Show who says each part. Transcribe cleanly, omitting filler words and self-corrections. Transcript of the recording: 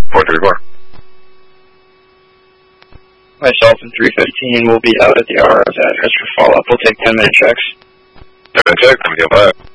Speaker 1: 434.
Speaker 2: Myself and 315 will be out at the RF address for follow-up. We'll take 10-minute checks.
Speaker 1: 10-minute check, I'm deal 5.